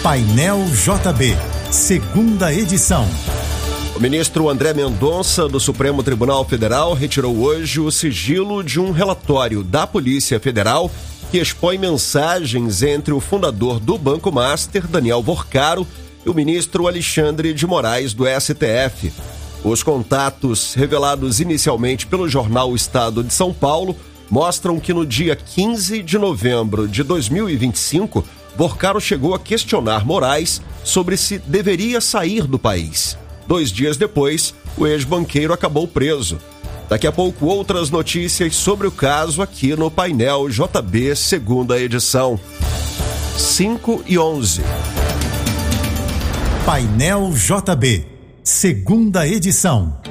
Painel JB, segunda edição. O ministro André Mendonça, do Supremo Tribunal Federal, retirou hoje o sigilo de um relatório da Polícia Federal que expõe mensagens entre o fundador do Banco Master, Daniel Vorcaro, e o ministro Alexandre de Moraes, do STF. Os contatos, revelados inicialmente pelo jornal O Estado de São Paulo, mostram que no dia 15 de novembro de 2025, Vorcaro chegou a questionar Moraes sobre se deveria sair do país. 2 dias depois, o ex-banqueiro acabou preso. Daqui a pouco, outras notícias sobre o caso aqui no Painel JB, segunda edição. 5:11. Painel JB, segunda edição.